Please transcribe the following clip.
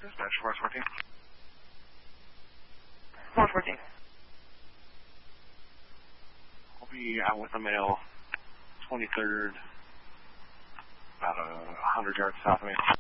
Dispatch, Force 14. Force 14. I'll be out with a male, 23rd, about 100 yards south of me.